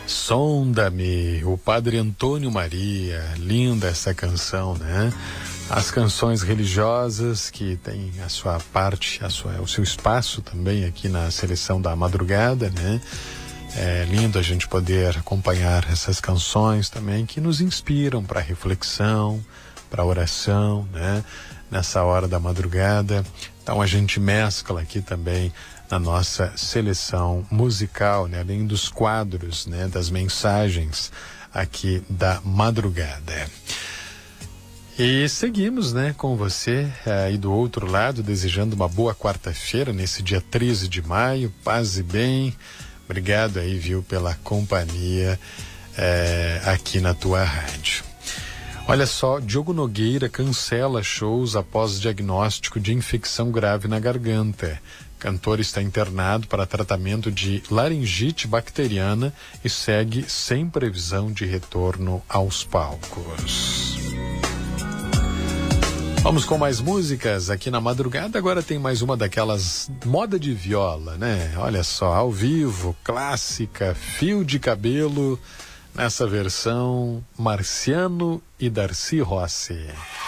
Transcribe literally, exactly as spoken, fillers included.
Sonda-me, o Padre Antônio Maria, linda essa canção, né? As canções religiosas que tem a sua parte, a sua, o seu espaço também aqui na seleção da madrugada, né? É lindo a gente poder acompanhar essas canções também que nos inspiram para reflexão, para oração, né? Nessa hora da madrugada. Então a gente mescla aqui também na nossa seleção musical, né? Além dos quadros, né? Das mensagens aqui da madrugada. E seguimos, né, com você aí do outro lado, desejando uma boa quarta-feira nesse dia treze de maio, paz e bem. Obrigado aí, viu, pela companhia é, aqui na tua rádio. Olha só, Diogo Nogueira cancela shows após diagnóstico de infecção grave na garganta. Cantor está internado para tratamento de laringite bacteriana e segue sem previsão de retorno aos palcos. Vamos com mais músicas aqui na madrugada. Agora tem mais uma daquelas moda de viola, né? Olha só, ao vivo, clássica, Fio de Cabelo, nessa versão Marciano e Darcy Rossi.